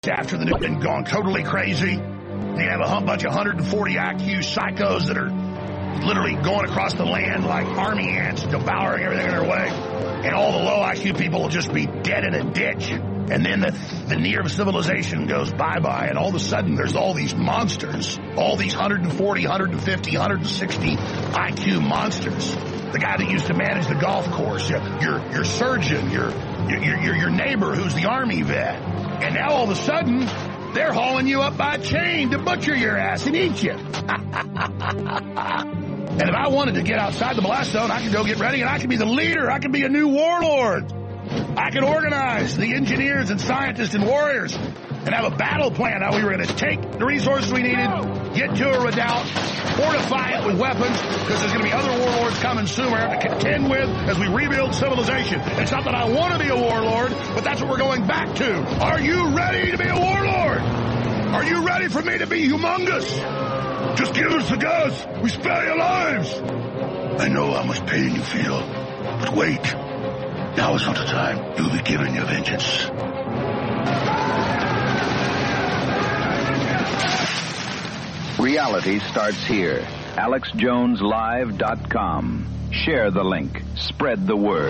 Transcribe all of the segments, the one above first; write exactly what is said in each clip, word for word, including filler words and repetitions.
after the new and gone totally crazy. You have a whole bunch of one hundred forty I Q psychos that are literally going across the land like army ants, devouring everything in their way. And all the low I Q people will just be dead in a ditch. And then the veneer of civilization goes bye-bye, and all of a sudden there's all these monsters, all these one hundred forty, one hundred fifty, one hundred sixty I Q monsters. The guy that used to manage the golf course, your your, your surgeon, your, your your your neighbor who's the army vet. And now all of a sudden, they're hauling you up by a chain to butcher your ass and eat you. And if I wanted to get outside the blast zone, I could go get ready, and I could be the leader. I could be a new warlord. I could organize the engineers and scientists and warriors and have a battle plan how we were going to take the resources we needed, get to a redoubt, fortify it with weapons, because there's going to be other warlords coming soon we're going to contend with as we rebuild civilization. It's not that I want to be a warlord, but that's what we're going back to. Are you ready to be a warlord? Are you ready for me to be humongous? Just give us the goods. We spare your lives. I know how much pain you feel, but wait. Now is not the time. You'll be given your vengeance. Reality starts here. Alex Jones Live dot com. Share the link. Spread the word.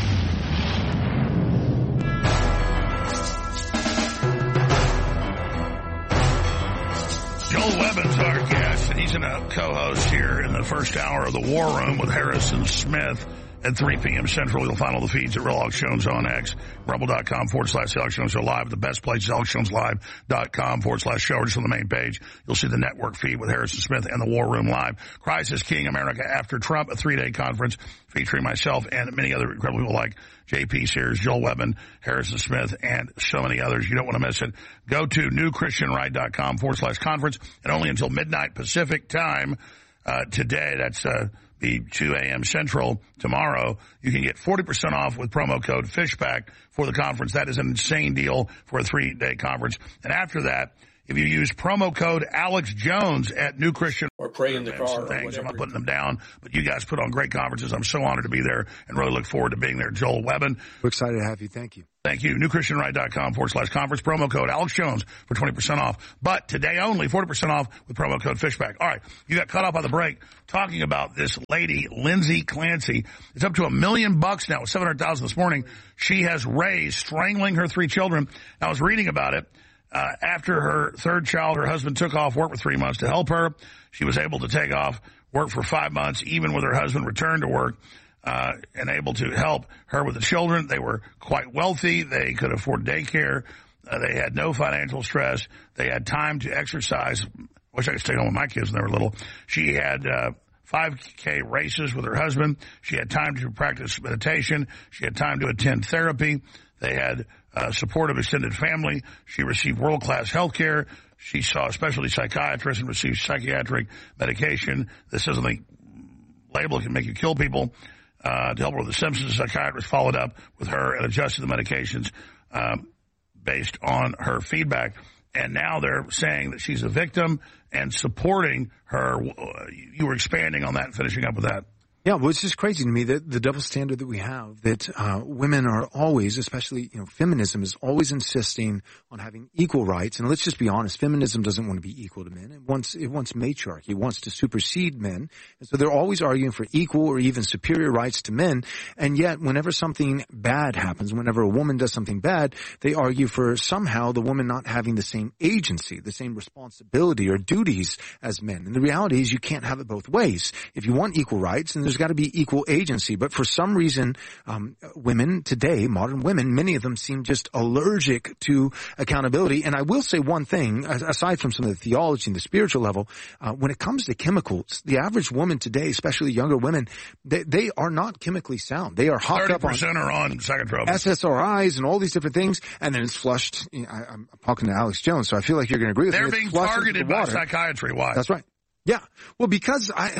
Joel Webbin's our guest, and he's a co-host here in the first hour of the War Room with Harrison Smith. At three p.m. Central, you'll find all the feeds at Real Alex Jones on X, Rumble.com forward slash Alex Jones Show Live. The best place is Alex Jones Live.com forward slash show. Or just on the main page, you'll see the network feed with Harrison Smith and the War Room Live. Crisis King America After Trump, a three-day conference featuring myself and many other incredible people like J P Sears, Joel Webbin, Harrison Smith, and so many others. You don't want to miss it. Go to new christian right dot com forward slash conference, and only until midnight Pacific time uh, today. That's uh be two a.m. Central tomorrow. You can get forty percent off with promo code Fishback for the conference. That is an insane deal for a three-day conference. And after that, if you use promo code Alex Jones at New Christian or pray in the car or things, whatever. I'm not putting them down, but you guys put on great conferences. I'm so honored to be there and really look forward to being there. Joel Webbin. We're excited to have you. Thank you. Thank you. new christian right dot com forward slash conference. Promo code Alex Jones for twenty percent off. But today only, forty percent off with promo code Fishback. All right. You got cut off on the break talking about this lady, Lindsay Clancy. It's up to a million bucks now, seven hundred thousand this morning. She has raised, strangling her three children. I was reading about it. Uh, after her third child, her husband took off work for three months to help her. She was able to take off work for five months, even with her husband returned to work. Uh, and able to help her with the children. They were quite wealthy. They could afford daycare. Uh, they had no financial stress. They had time to exercise. Wish I could stay home with my kids when they were little. She had uh, five K races with her husband. She had time to practice meditation. She had time to attend therapy. They had uh, supportive extended family. She received world-class health care. She saw a specialty psychiatrist and received psychiatric medication. This isn't a label that can make you kill people. Uh, to help her with the symptoms, the psychiatrist followed up with her and adjusted the medications um, based on her feedback. And now they're saying that she's a victim and supporting her. You were expanding on that and finishing up with that. Yeah, well, it's just crazy to me that the double standard that we have, that uh, women are always, especially, you know, feminism is always insisting on having equal rights. And let's just be honest, feminism doesn't want to be equal to men. It wants, it wants matriarchy. It wants to supersede men. And so they're always arguing for equal or even superior rights to men. And yet, whenever something bad happens, whenever a woman does something bad, they argue for somehow the woman not having the same agency, the same responsibility or duties as men. And the reality is you can't have it both ways. If you want equal rights, then there's got to be equal agency. But for some reason, um, women today, modern women, many of them seem just allergic to accountability. And I will say one thing, aside from some of the theology and the spiritual level, uh, when it comes to chemicals, the average woman today, especially younger women, they, they are not chemically sound. They are hopped up on, are on psychotropics, S S R Is and all these different things, and then it's flushed. You know, I, I'm talking to Alex Jones, so I feel like you're going to agree with They're me. They're being targeted by psychiatry. Why? That's right. Yeah. Well, because I...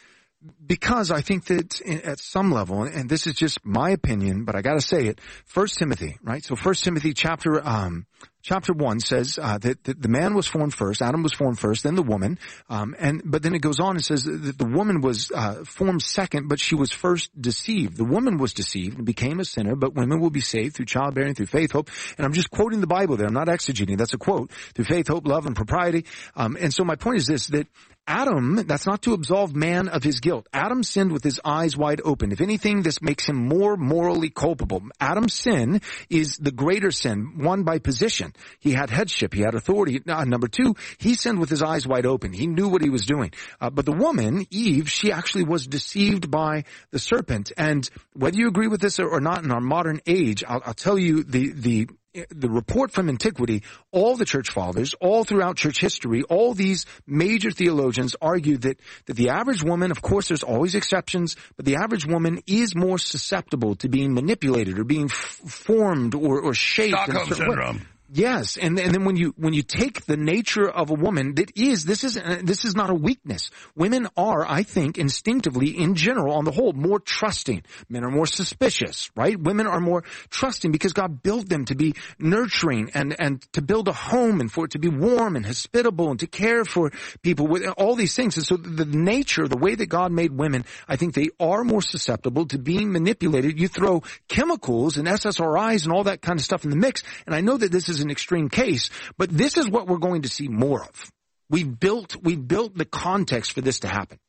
Because I think that at some level, and this is just my opinion, but I got to say it, First Timothy, right? So First Timothy chapter um chapter one says uh, that, that the man was formed first, Adam was formed first, then the woman, um, and but then it goes on and says that the woman was uh, formed second, but she was first deceived. The woman was deceived and became a sinner, but women will be saved through childbearing, through faith, hope. And I'm just quoting the Bible there. I'm not exegeting. That's a quote. Through faith, hope, love, and propriety. Um, and so my point is this, that Adam, that's not to absolve man of his guilt. Adam sinned with his eyes wide open. If anything, this makes him more morally culpable. Adam's sin is the greater sin, one by position. He had headship. He had authority. Uh, number two, he sinned with his eyes wide open. He knew what he was doing. Uh, but the woman, Eve, she actually was deceived by the serpent. And whether you agree with this or not in our modern age, I'll, I'll tell you the, the, the report from antiquity, all the church fathers, all throughout church history, all these major theologians argue that, that the average woman, of course there's always exceptions, but the average woman is more susceptible to being manipulated or being f- formed or, or shaped. Stockholm syndrome. Way. Yes, and and then when you when you take the nature of a woman, that is this is uh, this is not a weakness. Women are, I think, instinctively, in general, on the whole, more trusting. Men are more suspicious, right? Women are more trusting because God built them to be nurturing and and to build a home and for it to be warm and hospitable and to care for people with all these things. And so the nature, the way that God made women, I think they are more susceptible to being manipulated. You throw chemicals and S S R Is and all that kind of stuff in the mix, and I know that this is an extreme case, but this is what we're going to see more of. We've built, we've built the context for this to happen.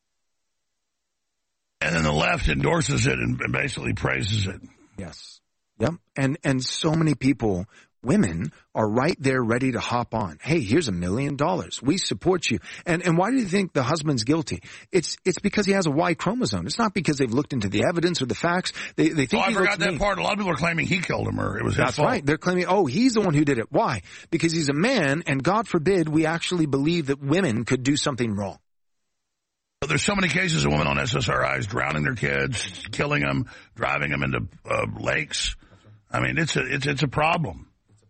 And then the left endorses it and basically praises it. Yes. Yep. And, and so many people, women are right there ready to hop on. Hey, here's a million dollars. We support you. And, and why do you think the husband's guilty? It's, it's because he has a Y chromosome. It's not because they've looked into the evidence or the facts. They, they think oh, I he forgot that mean. part. A lot of people are claiming he killed him or it was his That's fault. right. They're claiming, oh, he's the one who did it. Why? Because he's a man, and God forbid we actually believe that women could do something wrong. There's so many cases of women on S S R Is drowning their kids, killing them, driving them into uh, lakes. I mean, it's a, it's, it's a problem.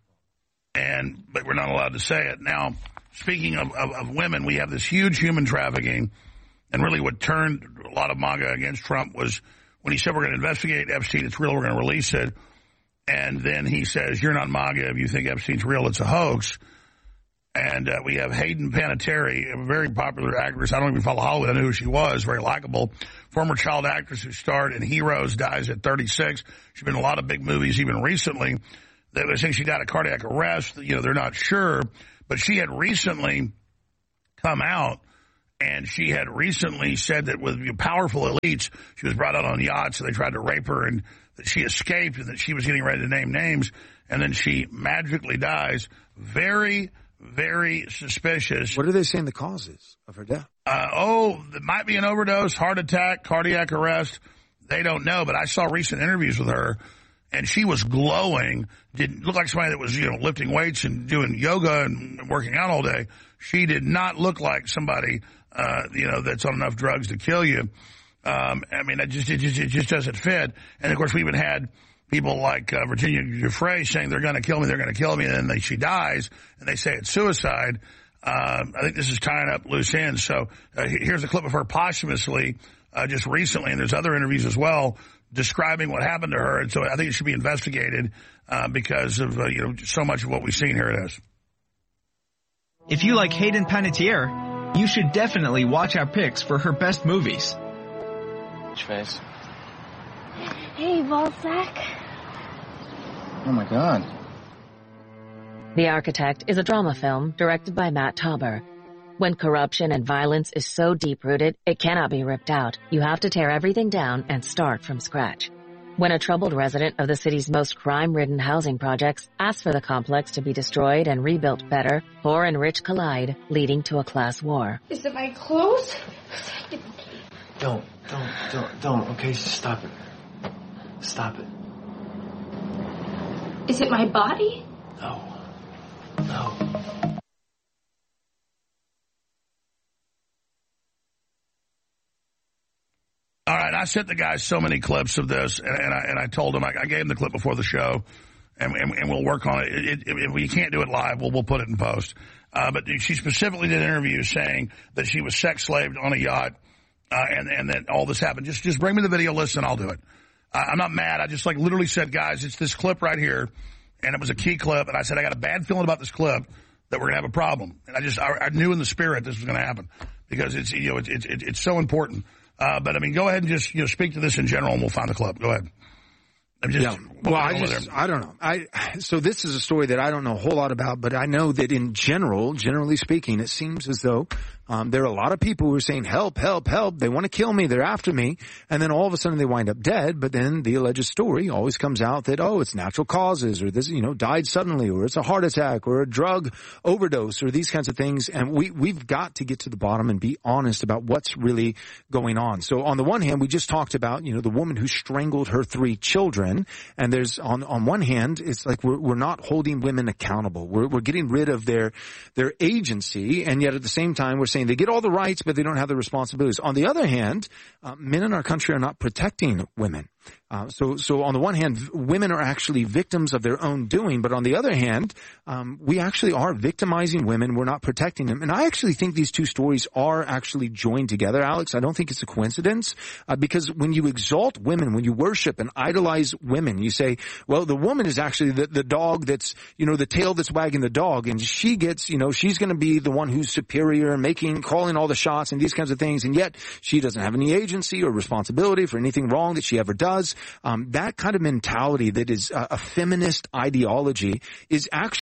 And, but we're not allowed to say it. Now, speaking of, of, of women, we have this huge human trafficking. And really what turned a lot of MAGA against Trump was when he said we're going to investigate Epstein, it's real, we're going to release it. And then he says, you're not MAGA if you think Epstein's real, it's a hoax. And uh, we have Hayden Panettiere, a very popular actress. I don't even follow Hollywood. I knew who she was, very likable. Former child actress who starred in Heroes, dies at thirty-six. She's been in a lot of big movies, even recently. They were saying she died of cardiac arrest. You know, they're not sure. But she had recently come out, and she had recently said that with powerful elites, she was brought out on yachts, and they tried to rape her, and that she escaped, and that she was getting ready to name names, and then she magically dies. Very, very suspicious. What are they saying the cause is of her death? Uh, oh, it might be an overdose, heart attack, cardiac arrest. They don't know, but I saw recent interviews with her. And she was glowing, didn't look like somebody that was, you know, lifting weights and doing yoga and working out all day. She did not look like somebody, uh, you know, that's on enough drugs to kill you. Um, I mean, it just, it just, it just doesn't fit. And of course, we even had people like uh, Virginia Giuffre saying they're going to kill me, they're going to kill me, and then they, she dies, and they say it's suicide. Um, I think this is tying up loose ends. So uh, here's a clip of her posthumously, uh, just recently, and there's other interviews as well, describing what happened to her, and so I think it should be investigated uh, because of uh, you know so much of what we've seen. Here it is. If you like Hayden Panettiere, you should definitely watch our picks for her best movies. Which face? Hey, Balzac. Oh my God. The Architect is a drama film directed by Matt Tauber. When corruption and violence is so deep-rooted, it cannot be ripped out. You have to tear everything down and start from scratch. When a troubled resident of the city's most crime-ridden housing projects asks for the complex to be destroyed and rebuilt better, poor and rich collide, leading to a class war. Is it my clothes? Don't, don't, don't, don't, okay? Stop it. Stop it. Is it my body? No. No. All right, I sent the guys so many clips of this, and, and, I, and I told them, I, I gave them the clip before the show, and, and, and we'll work on it. It, it. If we can't do it live, we'll, we'll put it in post. Uh, but she specifically did interviews saying that she was sex slaved on a yacht, uh, and, and that all this happened. Just, just bring me the video, listen, I'll do it. Uh, I'm not mad. I just like literally said, guys, it's this clip right here. and it was a key clip, and I said, I got a bad feeling about this clip that we're going to have a problem. And I just, I, I knew in the spirit this was going to happen because it's, you know, it's, it's, it's so important. Uh, but I mean, go ahead and just, you know, speak to this in general and we'll find the clip. Go ahead. I'm just, yeah. Well, I just, I don't know. I, so this is a story that I don't know a whole lot about, but I know that in general, generally speaking, it seems as though, um, there are a lot of people who are saying, help, help, help. They want to kill me. They're after me. And then all of a sudden they wind up dead. But then the alleged story always comes out that, oh, it's natural causes or this, you know, died suddenly or it's a heart attack or a drug overdose or these kinds of things. And we, we've got to get to the bottom and be honest about what's really going on. So on the one hand, we just talked about, you know, the woman who strangled her three children. And there's on, on one hand, it's like we're, we're not holding women accountable. We're, we're getting rid of their, their agency. And yet at the same time, we're saying they get all the rights, but they don't have the responsibilities. On the other hand, uh, men in our country are not protecting women. Uh, so, so on the one hand, women are actually victims of their own doing, but on the other hand, um, we actually are victimizing women. We're not protecting them. And I actually think these two stories are actually joined together, Alex. I don't think it's a coincidence, uh, because when you exalt women, when you worship and idolize women, you say, well, the woman is actually the, the dog that's, you know, the tail that's wagging the dog, and she gets, you know, she's going to be the one who's superior and making, calling all the shots and these kinds of things, and yet she doesn't have any agency or responsibility for anything wrong that she ever does. Um, that kind of mentality that is uh, a feminist ideology is actually